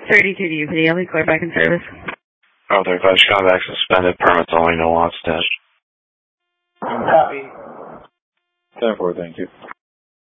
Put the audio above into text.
32 to UPD. I'll be cleared back in service. Oh, their advice back suspended. Permits only, no lots attached. Copy. 10-4, thank you.